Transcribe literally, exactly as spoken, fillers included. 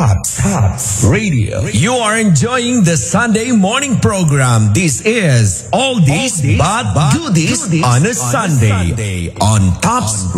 Tops, Tops Radio. You are enjoying the Sunday morning program. This is All This But Do This on a Sunday on Tops